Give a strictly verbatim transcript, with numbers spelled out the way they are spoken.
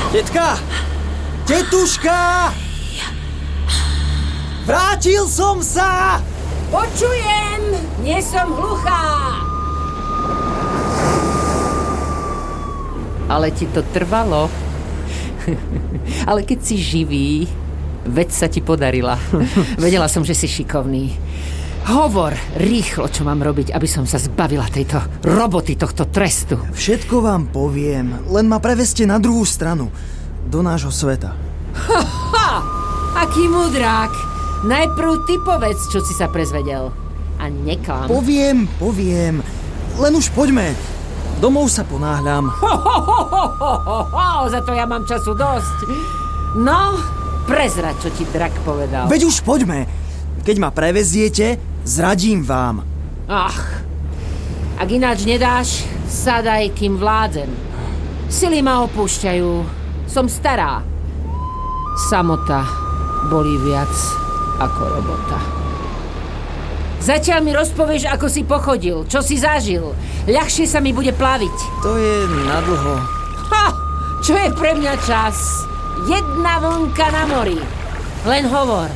Tetka! Tetuška! Vrátil som sa! Počujem! Nie som hluchá! Ale ti to trvalo. Ale keď si živý, vec sa ti podarila. Vedela som, že si šikovný. Hovor rýchlo, čo mám robiť, aby som sa zbavila tejto roboty, tohto trestu. Všetko vám poviem, len ma preveste na druhú stranu. Do nášho sveta. Ha, ha! Aký mudrák! Najprv ty povedz, čo si sa prezvedel. A neklam. Poviem, poviem. Len už poďme. Domov sa ponáhľam. Ho, ho, ho, ho, ho, ho, ho, za to ja mám času dosť. No, prezrať, čo ti drak povedal. Veď už poďme. Keď ma preveziete, zradím vám. Ach, ak ináč nedáš, sadaj, kým vládzem. Sily ma opúšťajú. Som stará. Samota bolí viac ako robota. Zatiaľ mi rozpovieš, ako si pochodil, čo si zažil. Ľahšie sa mi bude plaviť. To je nadlho. Ha! Čo je pre mňa čas? Jedna vlnka na mori. Len hovor.